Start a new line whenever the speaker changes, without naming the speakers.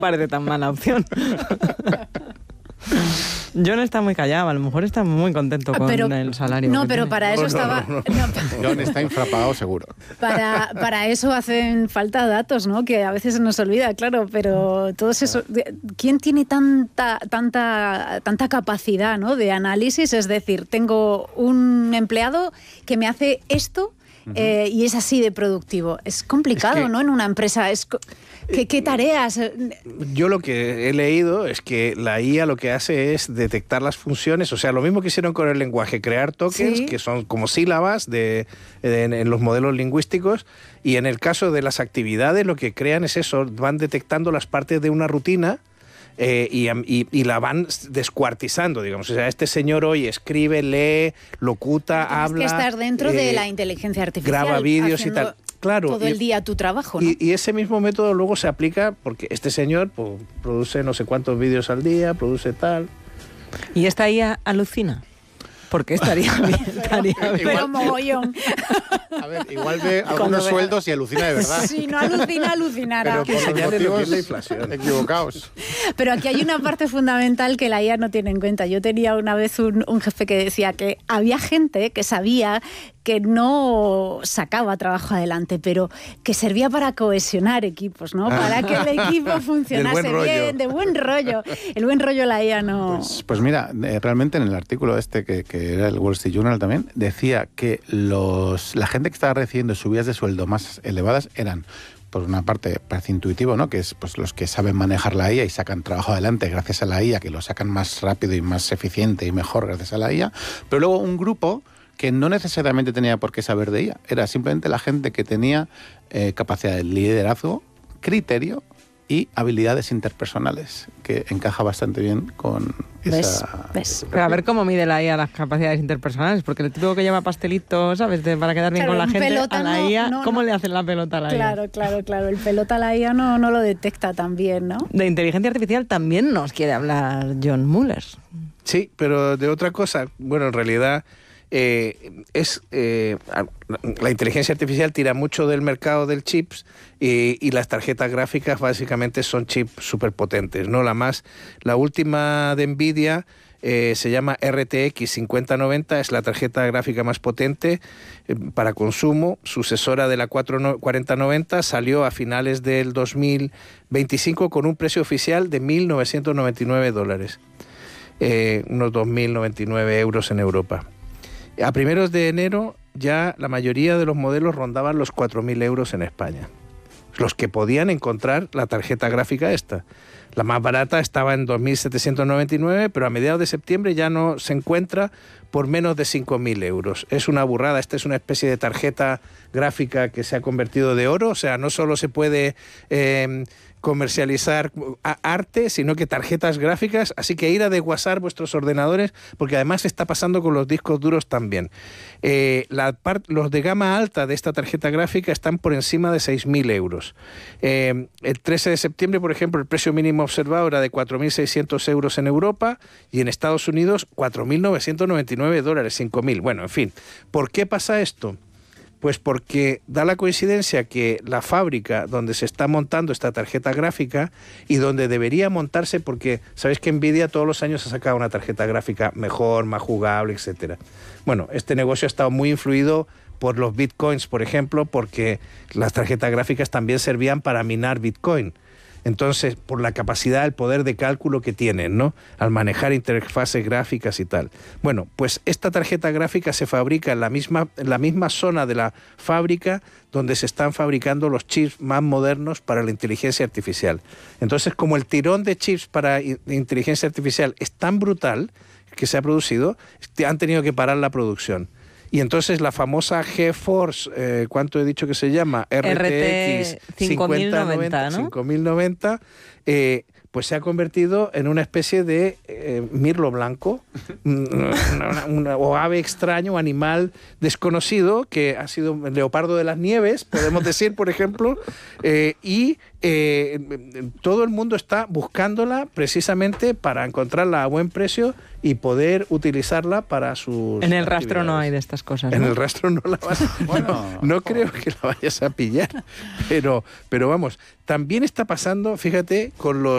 parece tan mala opción. John está muy callado, a lo mejor está muy contento con el salario.
No, pero para eso
John está infrapagado seguro.
Para eso hacen falta datos, ¿no? Que a veces se nos olvida, claro, pero todos esos... ¿Quién tiene tanta capacidad, ¿no? De análisis? Es decir, tengo un empleado que me hace esto y es así de productivo. Es complicado, ¿no? En una empresa. ¿Qué tareas?
Yo lo que he leído es que la IA lo que hace es detectar las funciones, o sea, lo mismo que hicieron con el lenguaje, crear tokens, que son como sílabas en los modelos lingüísticos, y en el caso de las actividades lo que crean es eso, van detectando las partes de una rutina y la van descuartizando, digamos. O sea, este señor hoy escribe, lee, locuta, habla...
Es que estar dentro de la inteligencia artificial.
Graba vídeos y tal. Claro,
todo el día tu trabajo, ¿no?
Y ese mismo método luego se aplica porque este señor produce no sé cuántos vídeos al día, produce tal.
¿Y esta IA alucina? Porque estaría bien.
Pero mogollón.
A ver, igual ve algunos sueldos y alucina de verdad.
Si no alucina, alucinará.
Pero por los motivos de inflación.
Equivocados.
Pero aquí hay una parte fundamental que la IA no tiene en cuenta. Yo tenía una vez un jefe que decía que había gente que sabía que no sacaba trabajo adelante, pero que servía para cohesionar equipos, ¿no? Para que el equipo funcionase bien, de buen rollo. El buen rollo la IA no...
Pues mira, realmente en el artículo que era el Wall Street Journal también, decía que la gente que estaba recibiendo subidas de sueldo más elevadas eran, por una parte, parece intuitivo, ¿no? Que es pues los que saben manejar la IA y sacan trabajo adelante gracias a la IA, que lo sacan más rápido y más eficiente y mejor gracias a la IA, pero luego un grupo que no necesariamente tenía por qué saber de ella, era simplemente la gente que tenía capacidad de liderazgo, criterio y habilidades interpersonales, que encaja bastante bien con esa...
¿Ves?
Pero a ver cómo mide la IA las capacidades interpersonales, porque el tipo que lleva pastelitos, ¿sabes? Para quedar bien con la gente, a la IA, ¿cómo le hacen la pelota a la IA?
Claro. El pelota a la IA no lo detecta tan bien, ¿no?
De inteligencia artificial también nos quiere hablar John Mueller.
Sí, pero de otra cosa. Bueno, en realidad... la inteligencia artificial tira mucho del mercado del chips y las tarjetas gráficas básicamente son chips superpotentes, ¿no? La última de Nvidia se llama RTX 5090, es la tarjeta gráfica más potente para consumo, sucesora de la 4090, salió a finales del 2025 con un precio oficial de $1.999, unos 2.099 euros en Europa. A primeros de enero ya la mayoría de los modelos rondaban los 4.000 euros en España. Los que podían encontrar la tarjeta gráfica esta. La más barata estaba en 2.799, pero a mediados de septiembre ya no se encuentra por menos de 5.000 euros. Es una burrada, esta es una especie de tarjeta gráfica que se ha convertido de oro, o sea, no solo se puede comercializar arte, sino que tarjetas gráficas, así que ir a desguazar vuestros ordenadores, porque además está pasando con los discos duros también. Los de gama alta de esta tarjeta gráfica están por encima de 6.000 euros. El 13 de septiembre, por ejemplo, el precio mínimo observado era de 4.600 euros en Europa y en Estados Unidos 4.999 $5.000. Bueno, en fin, ¿por qué pasa esto? Pues porque da la coincidencia que la fábrica donde se está montando esta tarjeta gráfica y donde debería montarse, porque sabéis que Nvidia todos los años ha sacado una tarjeta gráfica mejor, más jugable, etcétera. Bueno, este negocio ha estado muy influido por los bitcoins, por ejemplo, porque las tarjetas gráficas también servían para minar bitcoin. Entonces, por la capacidad, el poder de cálculo que tienen, ¿no? Al manejar interfaces gráficas y tal. Bueno, pues esta tarjeta gráfica se fabrica en la misma zona de la fábrica donde se están fabricando los chips más modernos para la inteligencia artificial. Entonces, como el tirón de chips para inteligencia artificial es tan brutal que se ha producido, han tenido que parar la producción. Y entonces la famosa GeForce, ¿cuánto he dicho que se llama? RTX
5090,
¿no? 5090, pues se ha convertido en una especie de mirlo blanco, o ave extraño, animal desconocido, que ha sido el leopardo de las nieves, podemos decir, por ejemplo, y todo el mundo está buscándola precisamente para encontrarla a buen precio y poder utilizarla para sus
En el rastro no hay de estas cosas, ¿no?
En el rastro no la vas a... Bueno, no creo que la vayas a pillar, pero vamos, también está pasando, fíjate, con los